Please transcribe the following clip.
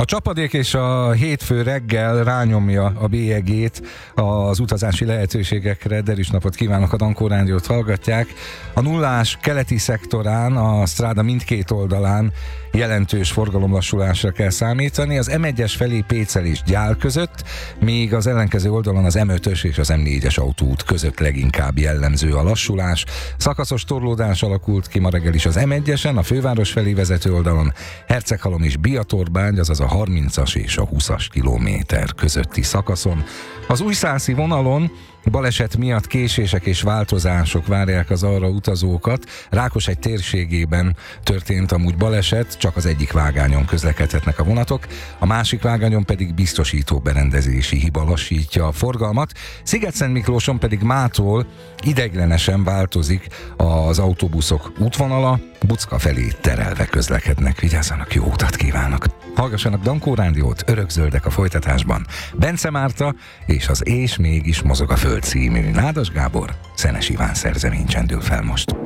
A csapadék és a hétfő reggel rányomja a bélyegét az utazási lehetőségekre. Derűs napot kívánok, a Dankó Rádiót hallgatják. A nullás keleti szektorán, a stráda mindkét oldalán jelentős forgalomlassulásra kell számítani. Az M1-es felé Pécel és Gyál között, míg az ellenkező oldalon az M5-ös és az M4-es autóút között leginkább jellemző a lassulás. Szakaszos torlódás alakult ki ma reggel is az M1-esen, a főváros felé vezető oldalon, Herceghalom és Biatorbágy, azaz a 30-as és a 20-as kilométer közötti szakaszon. Az újszászi vonalon baleset miatt késések és változások várják az arra utazókat. Rákoshegy térségében történt amúgy baleset, csak az egyik vágányon közlekedhetnek a vonatok, a másik vágányon pedig biztosító berendezési hiba lassítja a forgalmat. Szigetszentmiklóson pedig mától ideiglenesen változik az autóbuszok útvonala, Bucka felé terelve közlekednek. Vigyázzanak, jó utat kívánok! Hallgassanak Dankó Rádiót, Örökzöldek a folytatásban. Bence Márta és az És mégis mozog a Föld című Nádas Gábor, Szenes Iván szerzemény csendül fel most.